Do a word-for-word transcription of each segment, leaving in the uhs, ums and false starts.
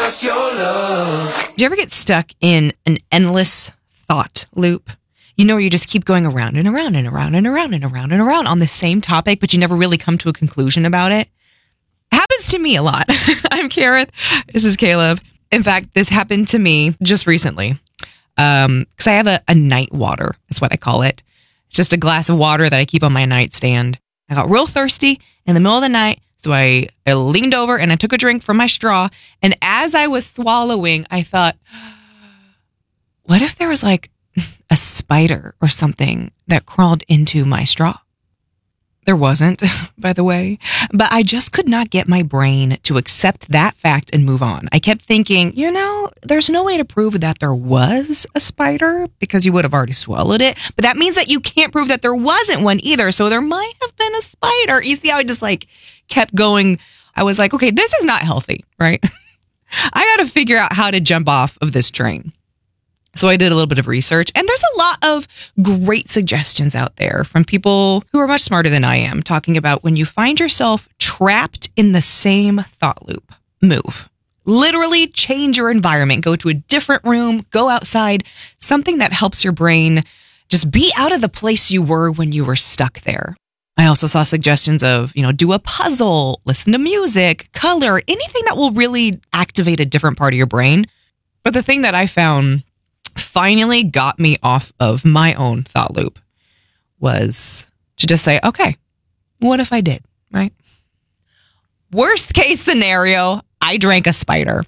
us your love. Do you ever get stuck in an endless thought loop? You know, where you just keep going around and around and around and around and around and around on the same topic, but you never really come to a conclusion about it. It happens to me a lot. I'm Kareth. This is Caleb. In fact, this happened to me just recently. Um, because I have a, a night water. That's what I call it. It's just a glass of water that I keep on my nightstand. I got real thirsty in the middle of the night, so I, I leaned over and I took a drink from my straw. And as I was swallowing, I thought, what if there was like a spider or something that crawled into my straw? There wasn't, by the way, but I just could not get my brain to accept that fact and move on. I kept thinking, you know, there's no way to prove that there was a spider because you would have already swallowed it, but that means that you can't prove that there wasn't one either. So there might have been a spider. You see how I just like kept going? I was like, okay, this is not healthy, right? I got to figure out how to jump off of this train. So I did a little bit of research, and there's a lot of great suggestions out there from people who are much smarter than I am, talking about when you find yourself trapped in the same thought loop, move. Literally change your environment, go to a different room, go outside, something that helps your brain just be out of the place you were when you were stuck there. I also saw suggestions of, you know, do a puzzle, listen to music, color, anything that will really activate a different part of your brain. But the thing that I found finally got me off of my own thought loop was to just say, okay, what if I did, right? Worst case scenario, I drank a spider.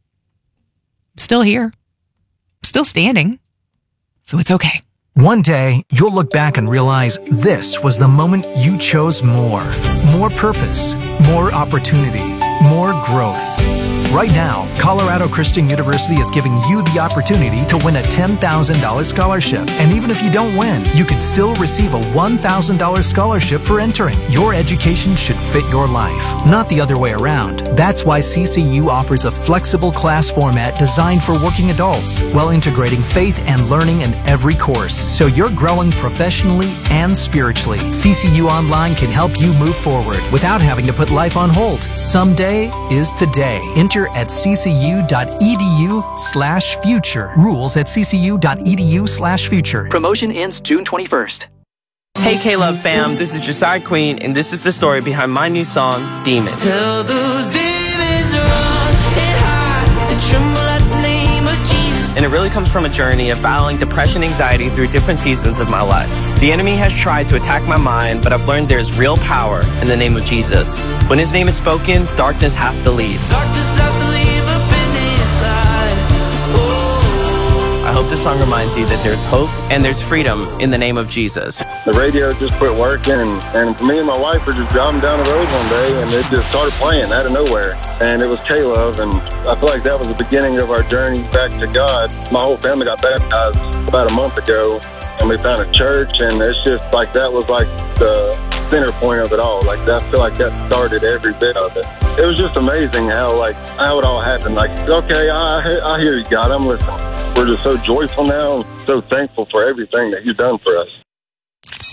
I'm still here, still standing, so it's okay. One day, you'll look back and realize this was the moment you chose more. More purpose, more opportunity, more growth. Right now, Colorado Christian University is giving you the opportunity to win a ten thousand dollars scholarship. And even if you don't win, you could still receive a one thousand dollars scholarship for entering. Your education should fit your life, not the other way around. That's why C C U offers a flexible class format designed for working adults, while integrating faith and learning in every course, so you're growing professionally and spiritually. C C U Online can help you move forward without having to put life on hold. Someday is today. Enter at ccu.edu slash future. Rules at ccu.edu slash future. Promotion ends June twenty-first. Hey K-Love fam, this is Josiah Queen, and this is the story behind my new song, Demons. Tell those demons run and hide and tremble at the name of Jesus. And it really comes from a journey of battling depression, anxiety through different seasons of my life. The enemy has tried to attack my mind, but I've learned there's real power in the name of Jesus. When his name is spoken, darkness has to leave. Darkness has to leave up in this light. Oh. I hope this song reminds you that there's hope and there's freedom in the name of Jesus. The radio just quit working, and, and me and my wife were just driving down the road one day, and it just started playing out of nowhere. And it was K-Love, and I feel like that was the beginning of our journey back to God. My whole family got baptized about a month ago, and we found a church, and it's just like that was like the center point of it all. Like I feel like that started every bit of it. It was just amazing how like how it all happened. Like, okay, I I hear you, God, I'm listening. We're just so joyful now, and so thankful for everything that you've done for us.